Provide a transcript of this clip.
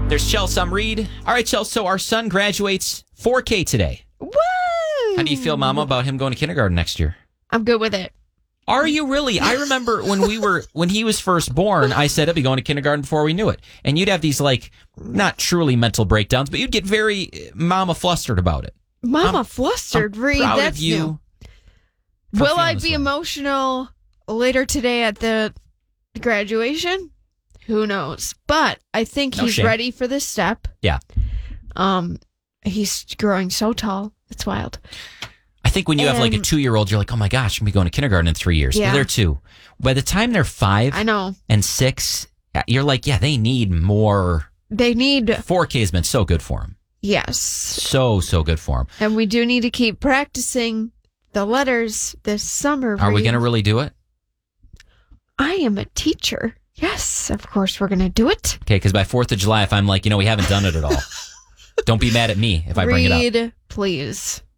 There's Chelsea Reed. All right, Chelsea, so our son graduates 4K today. Woo! How do you feel, Mama, about him going to kindergarten next year? I'm good with it. Are you really? I remember when he was first born, I said he'll be going to kindergarten before we knew it. And you'd have these, like, not truly mental breakdowns, but you'd get very Mama flustered about it. Mama flustered, Reed. Proud That's of you. new. Will I be emotional later today at the graduation? Who knows? But I think he's ready for this step. Yeah. He's growing so tall. It's wild. I think when you have like a 2-year-old, you're like, oh my gosh, I'm going to be going to kindergarten in 3 years. Yeah. Well, they're 2. By the time they're 5 I know. and 6, you're like, yeah, they need more. They need 4K has been so good for them. Yes. So good for them. And we do need to keep practicing the letters this summer. Are we going to really do it? I am a teacher. Yes, of course we're going to do it. Okay, because by 4th of July, if I'm like, we haven't done it at all, don't be mad at me if I bring it up. Reed, please.